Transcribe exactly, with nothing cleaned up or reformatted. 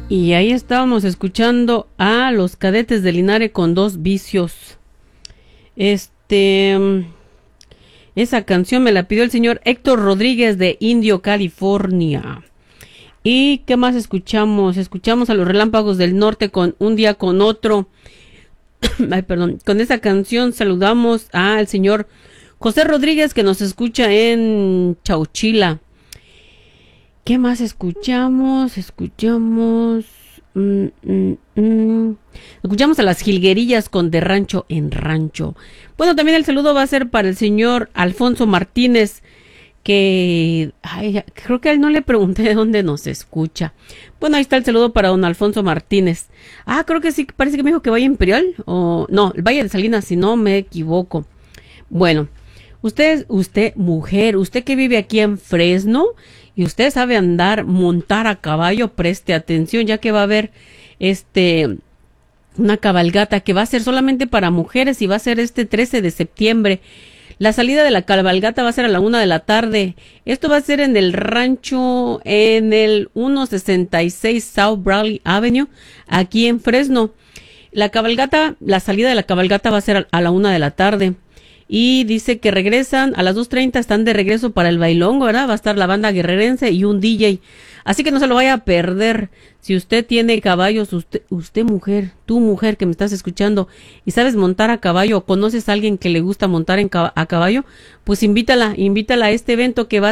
Y ahí estábamos escuchando a los Cadetes de Linares con Dos Vicios. Este... Esa canción me la pidió el señor Héctor Rodríguez de Indio, California. ¿Y qué más escuchamos? Escuchamos a los Relámpagos del Norte con Un Día con Otro. Ay, perdón. Con esa canción saludamos al señor José Rodríguez, que nos escucha en Chauchila. ¿Qué más escuchamos? Escuchamos... Mm, mm, mm. Escuchamos a las Jilguerillas con De Rancho en Rancho. Bueno, también el saludo va a ser para el señor Alfonso Martínez, que ay, creo que a él no le pregunté de dónde nos escucha. Bueno, ahí está el saludo para don Alfonso Martínez. Ah, creo que sí, parece que me dijo que Valle Imperial, o no, el Valle de Salinas, si no me equivoco. Bueno, usted, usted, mujer, usted que vive aquí en Fresno y usted sabe andar, montar a caballo, preste atención, ya que va a haber este... una cabalgata que va a ser solamente para mujeres y va a ser este trece de septiembre. La salida de la cabalgata va a ser a la una de la tarde. Esto va a ser en el rancho, en el ciento sesenta y seis South Bradley Avenue, aquí en Fresno. La cabalgata, la salida de la cabalgata va a ser a la una de la tarde. Y dice que regresan a las dos treinta, están de regreso para el bailongo, ¿verdad? Va a estar la banda guerrerense y un D J. Así que no se lo vaya a perder. Si usted tiene caballos, usted, usted mujer, tú mujer que me estás escuchando y sabes montar a caballo o conoces a alguien que le gusta montar en, a caballo, pues invítala, invítala a este evento que va